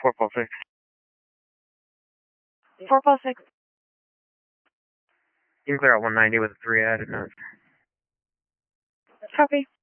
446. 446. You can clear out 190 with a 3 added note. Copy.